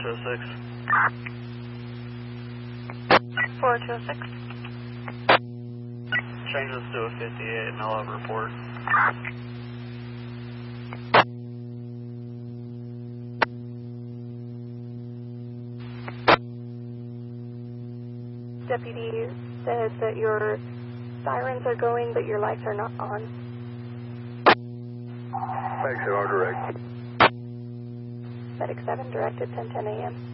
4206. Changes to a 58 and I'll have a report. Deputy said that your sirens are going, but your lights are not on. Thanks, I'm direct. Medic 7 directed 10:10 a.m.